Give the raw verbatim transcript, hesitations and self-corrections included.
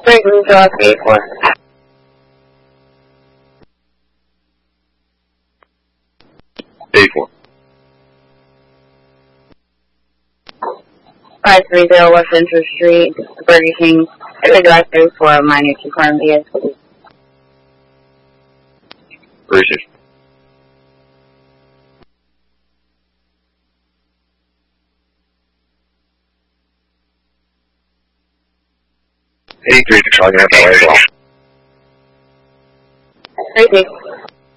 Brighton Drive eight four. eight four. five three zero West Central Street, Burger King. I would like to for a minor to farm V S. Appreciate it. eighty-three to Chicago, as well. Thank you.